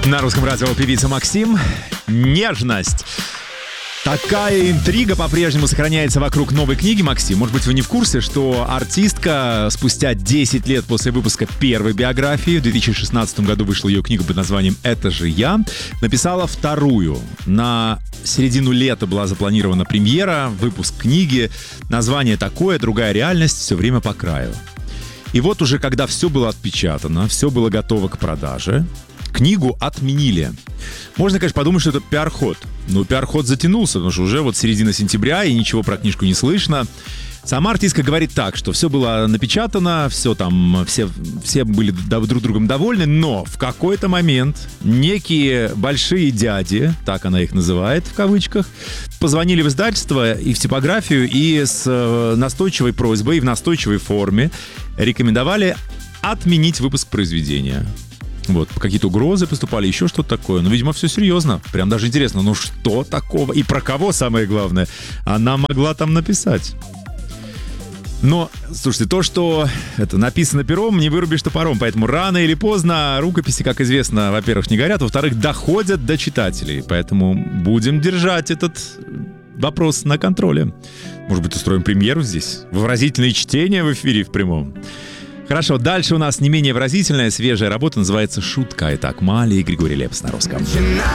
На русском радио певица Максим. «Нежность». Такая интрига по-прежнему сохраняется вокруг новой книги, Максим. Может быть, вы не в курсе, что артистка спустя 10 лет после выпуска первой биографии, в 2016 году вышла ее книга под названием «Это же я», написала вторую. На середину лета была запланирована премьера, выпуск книги. Название такое, другая реальность, все время по краю. И вот уже когда все было отпечатано, все было готово к продаже, книгу отменили. Можно, конечно, подумать, что это пиар-ход. Но пиар-ход затянулся, потому что уже вот середина сентября, и ничего про книжку не слышно. Сама артистка говорит так, что все было напечатано, все там, все были друг другом довольны, но в какой-то момент некие большие дяди, так она их называет в кавычках, позвонили в издательство и в типографию и с настойчивой просьбой и в настойчивой форме рекомендовали отменить выпуск произведения. Вот, какие-то угрозы поступали, еще что-то такое. Но, видимо, все серьезно. Прям даже интересно, ну что такого? И про кого, самое главное, она могла там написать? Но, слушайте, то, что это написано пером, не вырубишь топором. Поэтому рано или поздно рукописи, как известно, во-первых, не горят, во-вторых, доходят до читателей. Поэтому будем держать этот вопрос на контроле. Может быть, устроим премьеру здесь? Выразительные чтения в эфире в прямом. Хорошо, дальше у нас не менее выразительная, свежая работа, называется «Шутка». Итак, Мали и Григорий Лепс на русском.